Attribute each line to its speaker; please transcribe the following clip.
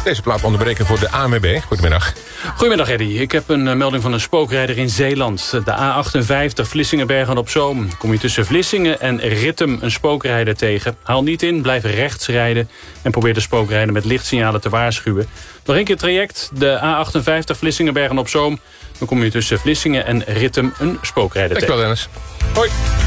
Speaker 1: Deze plaat onderbreken voor de ANWB. Goedemiddag.
Speaker 2: Goedemiddag Eddy. Ik heb een melding van een spookrijder in Zeeland. De A58 Vlissingen-Bergen-op-Zoom. Kom je tussen Vlissingen en Rittem een spookrijder tegen. Haal niet in, blijf rechts rijden. En probeer de spookrijder met lichtsignalen te waarschuwen. Nog een keer traject. De A58 Vlissingen-Bergen-op-Zoom. Dan kom je tussen Vlissingen en Rittem een spookrijder tegen.
Speaker 1: Dankjewel Dennis. Hoi.